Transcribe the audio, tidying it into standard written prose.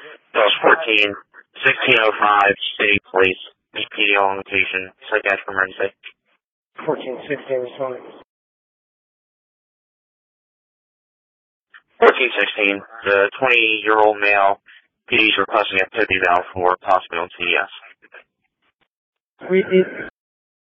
That was 1605, City Police, EPD on location, psychiatric emergency. 1416 responding. 1416, the 20-year-old male, PD is requesting activity eval for possible TDS.